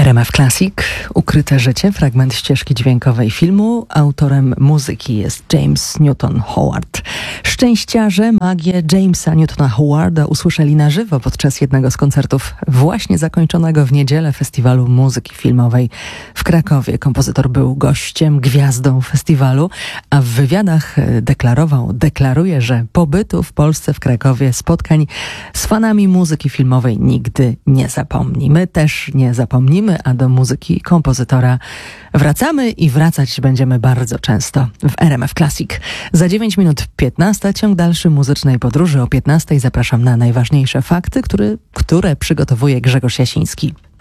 RMF Classic, Ukryte życie, fragment ścieżki dźwiękowej filmu. Autorem muzyki jest James Newton Howard. Szczęściarze magię Jamesa Newtona Howarda usłyszeli na żywo podczas jednego z koncertów właśnie zakończonego w niedzielę Festiwalu Muzyki Filmowej w Krakowie. Kompozytor był gościem, gwiazdą festiwalu, a w wywiadach deklaruje, że pobytu w Polsce, w Krakowie, spotkań z fanami muzyki filmowej nigdy nie zapomni. My też nie zapomnimy, a do muzyki kompozytora wracamy i wracać będziemy bardzo często w RMF Classic. Za 9 minut 15 ciąg dalszy muzycznej podróży. O 15 zapraszam na najważniejsze fakty, które przygotowuje Grzegorz Jasiński.